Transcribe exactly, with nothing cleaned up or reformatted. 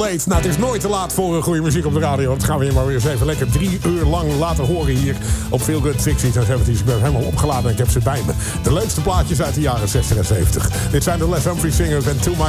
late. Nou, het is nooit te laat voor goede muziek op de radio. Dat gaan we hier maar weer eens even lekker drie uur lang laten horen hier op Feel Good sixties en seventies. Ik ben helemaal opgeladen en ik heb ze bij me. De leukste plaatjes uit de jaren zestig en zeventig. Dit zijn de Les Humphrey Singers en To My